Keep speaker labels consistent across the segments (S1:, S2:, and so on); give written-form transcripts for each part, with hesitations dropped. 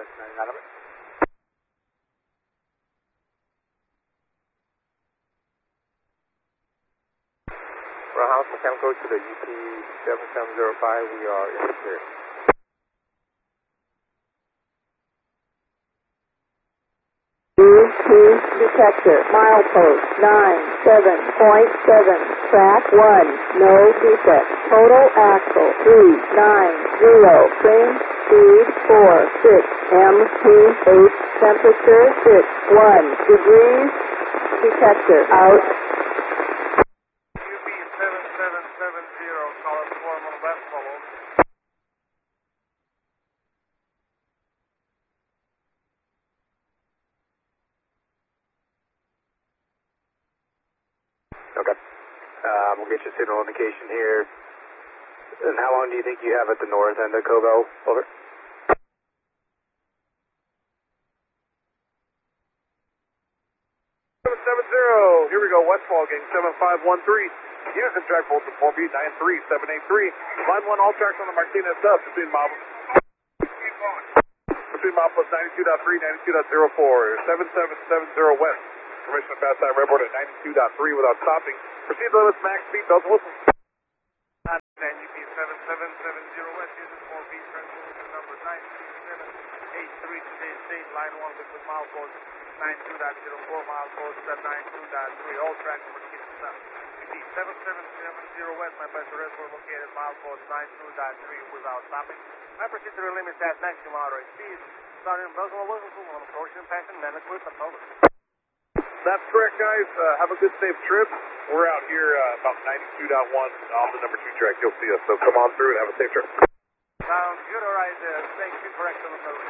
S1: US 99 over. Roundhouse Mechanical to the UP 7705, we are in the clear.
S2: UP detector, milepost 97.7, track 1, no defect, total axle 390, train speed 46, MPH temperature 61 degrees, detector out.
S3: UP 7770, call it form on left follow.
S1: Okay. We'll get your signal indication here. And how long do you think you have at the north end of Cobell? Over.
S3: 770, here we go, Westfall gang 7513. Unison track volts at 4B 93783. Line 1, all tracks on the Martinez sub between milepost 92.3, 92.04. 7770 west. Permission to pass that redboard at 92.3 without stopping. Proceed to limits, max speed, bells and whistles. UP 7770 west, uses 4B, transmission number 92783, today's state, line 1 with milepost 92.04, milepost 92.3, all tracks Martinez sub. UP 7770 west, my best reservoir located milepost 92.3 without stopping. My procedure limits at maximum moderate speed. Starting in Belgium, on approaching passion, then equipment over. That's correct, guys. Have a good, safe trip. We're out here about 92.1 off the number 2 track. You'll see us, so come on through and have a safe trip. Sounds good. All right. Thank you for excellent service.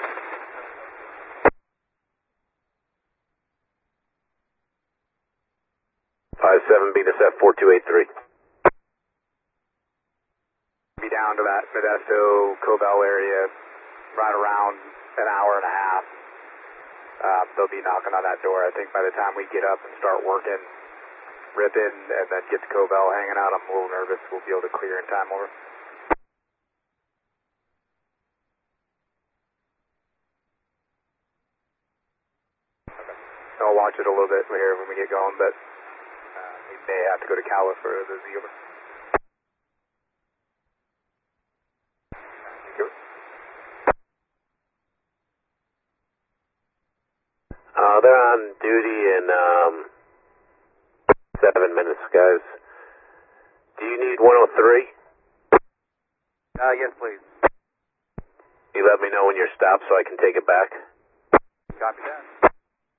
S1: 57 Venus F 4283. Be down to that Modesto, Cobell area right around an hour and a half. They'll be knocking on that door. I think by the time we get up and start working, ripping, and then get to Cobell hanging out, I'm a little nervous we'll be able to clear in time. Over. Okay. I'll watch it a little bit here when we get going, but we may have to go to Cala for the Z. Over. They're on duty in 7 minutes, guys. Do you need 103?
S3: Yes, please.
S1: You let me know when you're stopped so I can take it back.